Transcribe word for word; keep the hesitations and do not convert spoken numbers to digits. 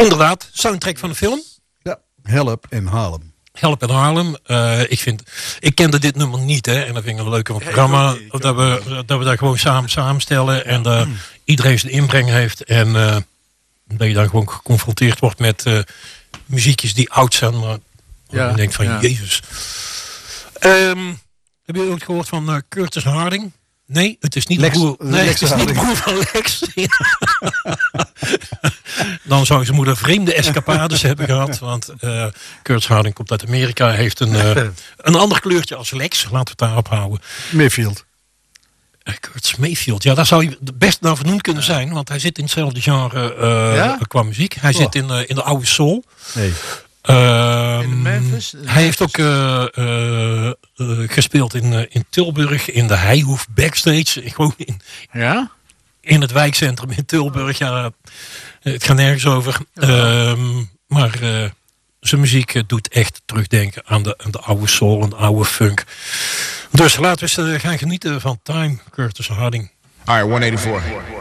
Inderdaad, soundtrack van de film. Ja, Help in Harlem. Help in Harlem. Uh, ik, vind, ik kende dit nummer niet, hè. En dat vind ik een leuke van het programma. Ja, dat, we, dat we daar gewoon samen samenstellen. En uh, iedereen zijn inbreng heeft. En uh, dat je dan gewoon geconfronteerd wordt met uh, muziekjes die oud zijn. Maar ja, je denkt van, ja. Jezus. Um, heb je ooit gehoord van uh, Curtis Harding? Nee, het is niet Lex, de broer, nee, Lex het is niet de broer van Lex. Dan zou zijn moeder vreemde escapades hebben gehad. Want uh, Curtis Harding komt uit Amerika. Heeft een, uh, een ander kleurtje als Lex. Laten we het daarop houden. Mayfield. Uh, Curtis Mayfield. Ja, daar zou hij best naar vernoemd kunnen zijn. Want hij zit in hetzelfde genre uh, ja? qua muziek. Hij oh. zit in, uh, in de oude soul. Nee. Um, in Memphis? Hij Memphis. heeft ook uh, uh, uh, gespeeld in, uh, in Tilburg, in de Heijhoef backstage. Gewoon in, ja? in het wijkcentrum in Tilburg. Ja, het gaat nergens over. Ja. Um, maar uh, zijn muziek uh, doet echt terugdenken aan de, aan de oude soul en de oude funk. Dus laten we eens uh, gaan genieten van Time, Curtis Harding. All right, one eighty-four.